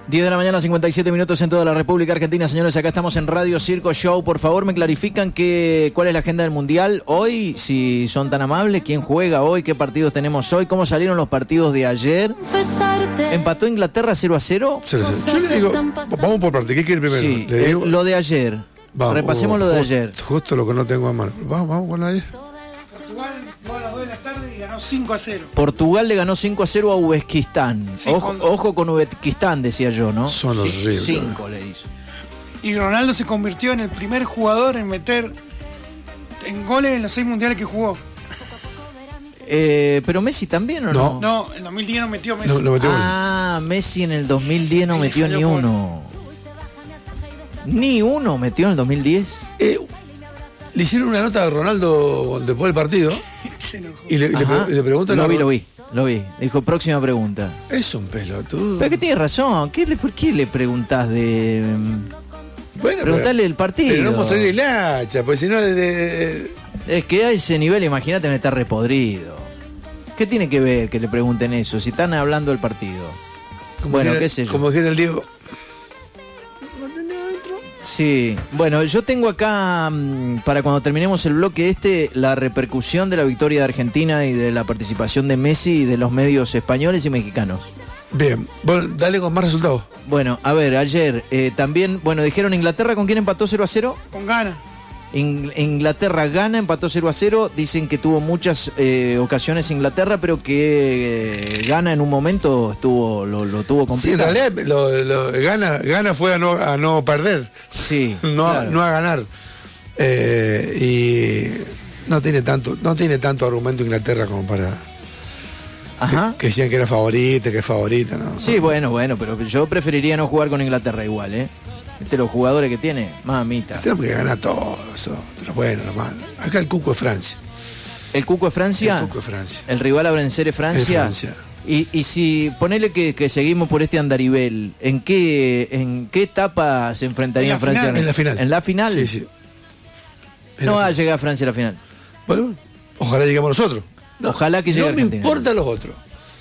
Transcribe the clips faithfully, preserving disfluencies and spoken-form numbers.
diez de la mañana, cincuenta y siete minutos en toda la República Argentina. Señores, acá estamos en Radio Circo Show. Por favor, me clarifican que, cuál es la agenda del Mundial hoy, si son tan amables. ¿Quién juega hoy? ¿Qué partidos tenemos hoy? ¿Cómo salieron los partidos de ayer? ¿Empató Inglaterra cero a cero? cero a cero. Yo le digo, vamos por parte. ¿Qué quiere primero? Sí, le digo, eh, lo de ayer. Vamos, repasemos lo de justo, ayer. Justo lo que no tengo a mano. Vamos, vamos con la de Portugal jugó a las dos de la tarde y ganó cinco a cero. Portugal le ganó cinco a cero a Uzbekistán. Sí, ojo, con... ojo con Uzbekistán, decía yo, ¿no? Son horribles. cinco le hizo. Y Ronaldo se convirtió en el primer jugador en meter en goles en los seis mundiales que jugó. Eh, pero Messi también, ¿o no? No, no en dos mil diez no metió Messi. No, no metió ah, Messi en el dos mil diez no metió ni uno. Ni uno metió en el dos mil diez. Eh, le hicieron una nota a Ronaldo después del partido y le, le, pre- le preguntan lo a vi, Ron- lo vi, lo vi. Dijo, próxima pregunta. Es un pelotudo. Pero que tiene razón. ¿Qué le, ¿Por qué le preguntás de...? Bueno, preguntarle pero, del partido. Pero no mostrarle el hacha, porque si no... De, de... Es que a ese nivel, imagínate, me está repodrido. ¿Qué tiene que ver que le pregunten eso? Si están hablando del partido. Como bueno, dijera, qué sé yo. Como dijera el Diego... Sí, bueno, yo tengo acá, mmm, para cuando terminemos el bloque este, la repercusión de la victoria de Argentina y de la participación de Messi y de los medios españoles y mexicanos. Bien, bueno, dale con más resultados. Bueno, a ver, ayer eh, también, bueno, dijeron Inglaterra, ¿con quién empató cero a cero? Con Ghana. In- Inglaterra gana, empató cero a cero. Dicen que tuvo muchas eh, ocasiones Inglaterra, pero que eh, Ghana en un momento estuvo lo, lo tuvo complicado. Sí, en realidad lo, lo, gana, gana fue a no, a no perder, Sí, no, claro. no a ganar. Eh, y no tiene tanto, no tiene tanto argumento Inglaterra como para Ajá. que, que decían que era favorita, que es favorita, ¿no? Sí, bueno, bueno, pero yo preferiría no jugar con Inglaterra igual, ¿eh? Este, los jugadores que tiene, mamita. Tenemos que ganar todos, los buenos, los malos. Acá el Cuco es Francia. ¿El Cuco es Francia? El Cuco es Francia. ¿El rival a vencer es Francia? Es Francia. Y, y si ponele que, que seguimos por este andarivel, ¿en qué en qué etapa se enfrentaría En la Francia? final. En la final. ¿En la final? Sí, sí. En No la va a final. llegar Francia a la final. Bueno, ojalá lleguemos nosotros. No, Ojalá que llegue no Argentina. No me importa los otros.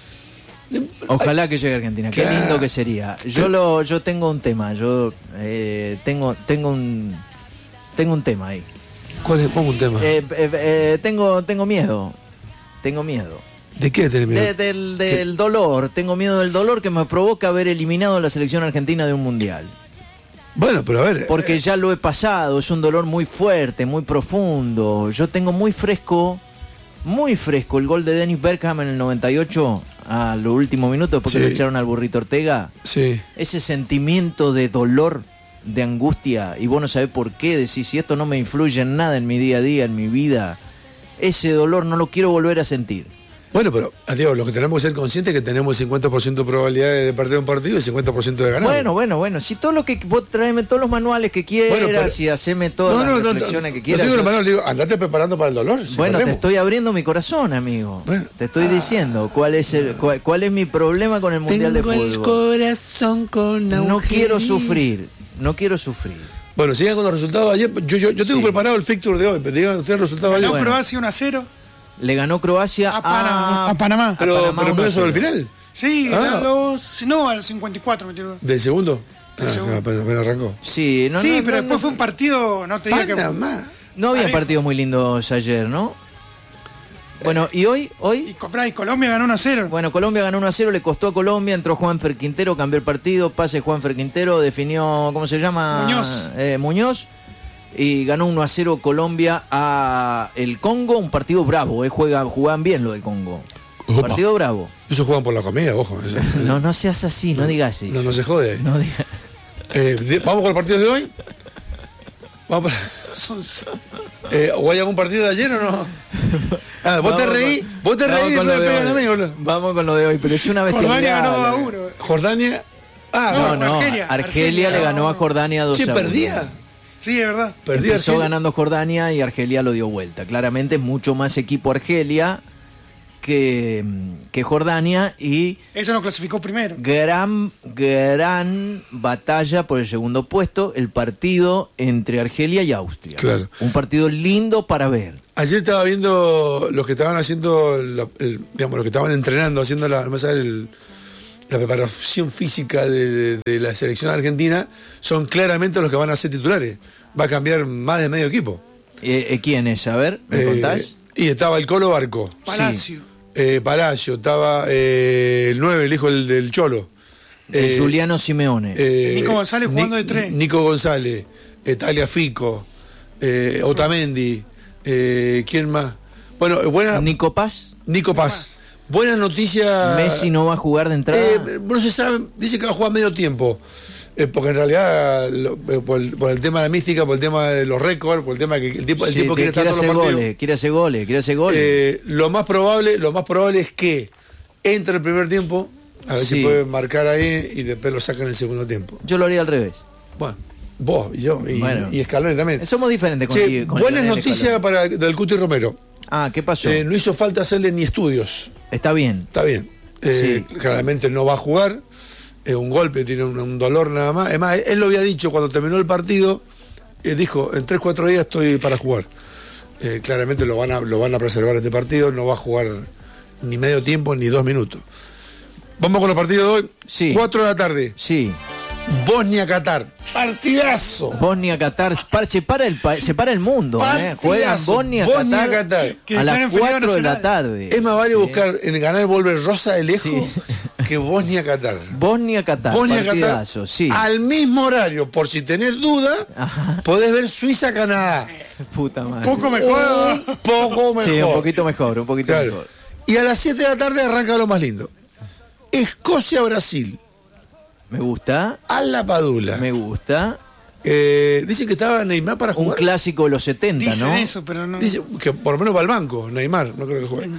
Ojalá que llegue Argentina. Qué Claro. lindo que sería. Yo lo yo tengo un tema. Yo eh, tengo tengo un tengo un tema ahí. ¿Cuál es? Pongo un tema. Eh, eh, eh, tengo tengo miedo. Tengo miedo. ¿De qué tenés miedo? De- del del dolor. Tengo miedo del dolor que me provoca haber eliminado a la selección argentina de un mundial. Bueno, pero a ver. Porque eh, ya lo he pasado. Es un dolor muy fuerte, muy profundo. Yo tengo muy fresco, muy fresco el gol de Dennis Bergkamp en el noventa y ocho a los últimos minutos porque Sí. lo echaron al Burrito Ortega. Sí. Ese sentimiento de dolor, de angustia, y vos no sabés por qué, decís, si esto no me influye en nada en mi día a día, en mi vida, ese dolor no lo quiero volver a sentir. Bueno, pero, adiós, lo que tenemos que ser conscientes es que tenemos cincuenta por ciento de probabilidad de perder un partido y cincuenta por ciento de ganar. Bueno, bueno, bueno, si todo lo que vos traeme todos los manuales que quieras, Bueno, pero- y haceme todas no, no, las no, reflexiones no, que quieras. No digo yo- lo malo, digo, andate preparando para el dolor. si Bueno, te perdemos. estoy abriendo mi corazón, amigo. Bueno. Te estoy Ah. diciendo cuál es el cuál, cuál es mi problema con el Mundial Tengo de el Fútbol. corazón con No agujeros. quiero sufrir, no quiero sufrir. Bueno, sigan con los resultados de ayer. Yo, yo, yo tengo Sí. preparado el fixture de hoy, pero digan ustedes el resultado de Ganó ayer. Bueno. Croacia uno a cero. Le ganó Croacia A Panamá. a, A Panamá. Pero, a Panamá pero uno a ¿pero sobre el cero. final? Sí, Ah. a los. No, a los cincuenta y cuatro metió. ¿Del segundo? Del Ah, segundo. apenas, apenas arrancó. Sí, no, sí, no, pero no, después no, fue un partido, no te digo que. Panamá. no había Parejo. partidos muy lindos ayer, ¿no? Bueno, y hoy, Y, hoy, Copra- y Colombia ganó uno a cero. bueno, Colombia ganó uno a cero, le costó a Colombia, entró Juanfer Quintero, cambió el partido, pase Juanfer Quintero, definió, ¿cómo se llama? Muñoz. Eh, Muñoz. Y ganó uno a cero Colombia a el Congo, un partido bravo, eh, juegan, jugaban bien lo del Congo. Opa. Partido bravo. Eso juegan por la comida, ojo. Eso. No, no seas así, no digas así. No, no se jode. No digas. Eh, de- ¿Vamos con los partidos de hoy? ¿Vamos para- Son- eh, ¿O hay algún partido de ayer o no? Ah, vos te Vamos reí, con- vos te vamos reí y con después lo me de pegan a hoy. mí, boludo. Vamos con lo de hoy, pero es una Jordania bestialidad. ganó dos a uno. Jordania. Ah, No, No, no, Argelia, Argelia, Argelia le ganó a no. Jordania dos che, a uno. perdía. Sí, es verdad. Perdía Empezó Argelia. ganando Jordania y Argelia lo dio vuelta. Claramente es mucho más equipo Argelia que, que Jordania y Eso nos clasificó primero. gran, gran batalla por el segundo puesto, el partido entre Argelia y Austria. Claro. Un partido lindo para ver. Ayer estaba viendo los que estaban haciendo, la- el- digamos, los que estaban entrenando, haciendo la, no me sale el, la preparación física de, de, de la selección argentina, son claramente los que van a ser titulares. Va a cambiar más de medio equipo. Eh, ¿Quién es? A ver, ¿me Eh, contás? Y estaba el Colo Barco. Palacio. Eh, Palacio, estaba eh, el nueve, el hijo del, del Cholo. Eh, Eh, Juliano Simeone. eh, Nico González jugando Ni- de tres. Nico González, eh, Tagliafico, eh, Otamendi, eh, ¿quién más? Bueno, eh, buena. Nico Paz. Nico Paz. Buena noticia. Messi no va a jugar de entrada. Eh, no se sabe, dice que va a jugar medio tiempo. Eh, porque en realidad, lo- eh, por, el, por el tema de la mística, por el tema de los récords, por el tema que el tipo, el Sí, tipo quiere estar quiere todos hacer los partidos. goles, quiere hacer goles, quiere hacer goles. Eh, lo más probable, lo más probable es que entre el primer tiempo, a ver Sí. si puede marcar ahí y después lo sacan en el segundo tiempo. Yo lo haría al revés. Bueno, vos y yo y, Bueno. y Scaloni también. Somos diferentes con, Che, con buenas Lionel noticias Scaloni. para del Cuti Romero. Ah, ¿qué pasó? Eh, no hizo falta hacerle ni estudios. Está bien. Está bien. Eh, Sí. Claramente no va a jugar. Es un golpe, tiene un, un dolor nada más. Además, él, él lo había dicho cuando terminó el partido. Eh, dijo, en tres cuatro días estoy para jugar. Eh, claramente lo van, a, lo van a preservar este partido. No va a jugar ni medio tiempo ni dos minutos. Vamos con los partidos de hoy. Sí. cuatro de la tarde. Sí. Bosnia-Qatar. Partidazo. Bosnia-Qatar. par- Se para el, pa- se para el mundo. Eh. Juegan Partidazo. Bosnia-Qatar Bosnia-Qatar. Que a las están en feriado cuatro de la nacional. tarde. Es más vale Sí. buscar en el canal Volver Rosa de lejos Sí. que Bosnia-Qatar. Bosnia-Qatar. Bosnia-Qatar, Partidazo, sí. al mismo horario, por si tenés duda, Ajá. podés ver Suiza-Canadá. Puta madre. Poco mejor. Un poco mejor. Sí, un poquito mejor, un poquito Claro. mejor. Y a las siete de la tarde arranca lo más lindo. Escocia-Brasil. Me gusta, A la Padula. me gusta. Eh, dicen que estaba Neymar para Un jugar. clásico de los setenta, Dicen ¿no? eso, pero no. Dice que por lo menos va al banco, Neymar, no creo que juegue.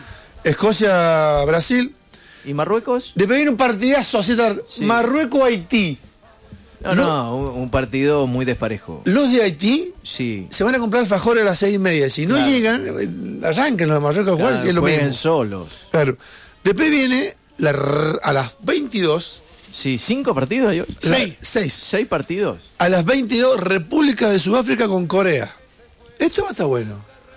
Escocia-Brasil. ¿Y Marruecos? Después viene un partidazo así tarde. Sí. Marruecos-Haití. No, no, un, un partido muy desparejo. Los de Haití Sí. se van a comprar alfajores a las seis y media. Si no Claro. llegan, eh, arranquen los de Marruecos a jugar, Claro, si es lo jueguen mismo. solos. Claro. Después viene la r- a las veintidós. Sí, cinco partidos. Yo. la- Seis. seis. Seis partidos. A las veintidós, República de Sudáfrica con Corea. Esto va a estar bueno.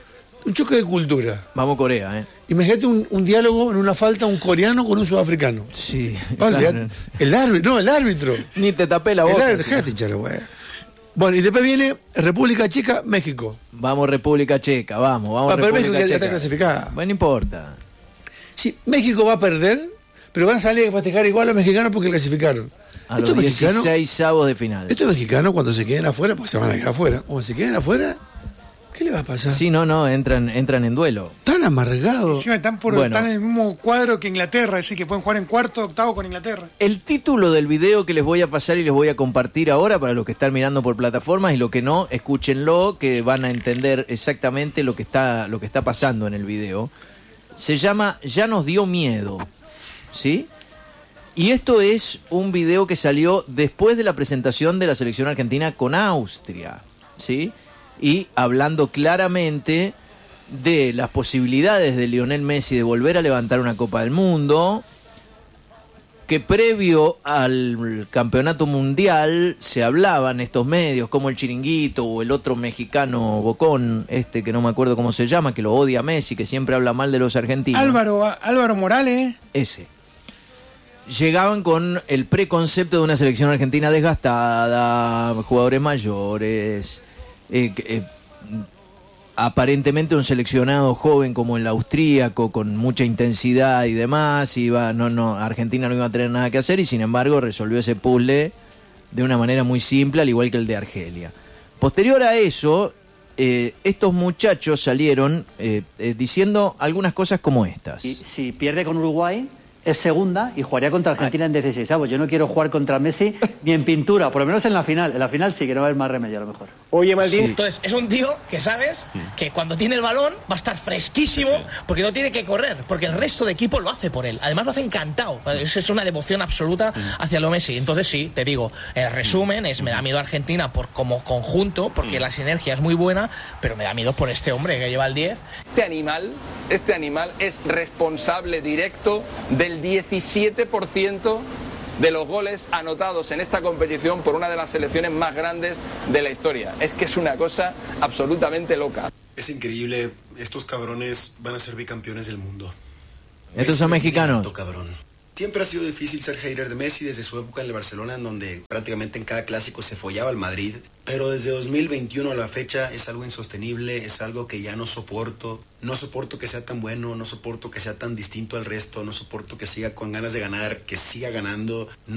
Un choque de cultura. Vamos Corea, ¿eh? Imagínate un, un diálogo en una falta, un coreano con un sudafricano. Sí. Vale, claro. el árbitro, no, el árbitro. Ni te tapé la El boca. árbitro, sí. déjate echar la wea. Bueno, y después viene República Checa, México. Vamos República Checa, vamos, vamos Ah, pero República México ya Checa. está clasificada. Bueno, no importa. Sí, México va a perder, pero van a salir a festejar igual los mexicanos porque clasificaron. A Estos los mexicanos, dieciséis avos de final. estos mexicanos cuando se queden afuera, pues se van a quedar afuera. Cuando se queden afuera, ¿qué le va a pasar? Sí, no, no, entran, entran en duelo. Tan amargados. Encima están, por, Bueno. están en el mismo cuadro que Inglaterra, así que pueden jugar en cuarto, octavo con Inglaterra. El título del video que les voy a pasar y les voy a compartir ahora para los que están mirando por plataformas y los que no, escúchenlo, que van a entender exactamente lo que está, lo que está pasando en el video. Se llama Ya nos dio miedo, ¿sí? Y esto es un video que salió después de la presentación de la selección argentina con Austria, ¿sí? Y hablando claramente de las posibilidades de Lionel Messi de volver a levantar una Copa del Mundo, que previo al campeonato mundial se hablaban estos medios como el Chiringuito o el otro mexicano Bocón, este que no me acuerdo cómo se llama, que lo odia a Messi, que siempre habla mal de los argentinos. Álvaro, Álvaro Morales. Ese. Llegaban con el preconcepto de una selección argentina desgastada, jugadores mayores, eh, eh, aparentemente un seleccionado joven como el austríaco, con mucha intensidad y demás, iba, no, no, Argentina no iba a tener nada que hacer y sin embargo resolvió ese puzzle de una manera muy simple, al igual que el de Argelia. Posterior a eso, eh, estos muchachos salieron eh, eh, diciendo algunas cosas como estas. Y si pierde con Uruguay, es segunda y jugaría contra Argentina en dieciseisavos. Yo no quiero jugar contra Messi ni en pintura, por lo menos en la final. En la final sí que no va a haber más remedio a lo mejor. Oye, Maldín. Sí. Entonces, es un tío que sabes que cuando tiene el balón va a estar fresquísimo porque no tiene que correr, porque el resto de equipo lo hace por él. Además, lo hace encantado. Es, es una devoción absoluta hacia lo Messi. Entonces, sí, te digo, el resumen es: me da miedo Argentina por como conjunto, porque la sinergia es muy buena, pero me da miedo por este hombre que lleva el diez. Este animal, este animal es responsable directo del diecisiete por ciento de los goles anotados en esta competición por una de las selecciones más grandes de la historia. Es que es una cosa absolutamente loca. Es increíble, estos cabrones van a ser bicampeones del mundo. Estos son Messi, mexicanos. alto cabrón. Siempre ha sido difícil ser hater de Messi desde su época en el Barcelona, en donde prácticamente en cada clásico se follaba al Madrid. Pero desde dos mil veintiuno a la fecha es algo insostenible, es algo que ya no soporto. No soporto que sea tan bueno, no soporto que sea tan distinto al resto, no soporto que siga con ganas de ganar, que siga ganando. No